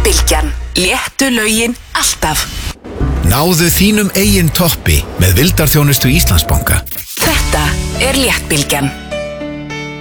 Bylgjan. Léttu lögin alltaf. Náðu þínum eigin toppi með vildarþjónustu Íslandsbanka. Þetta Léttbylgjan.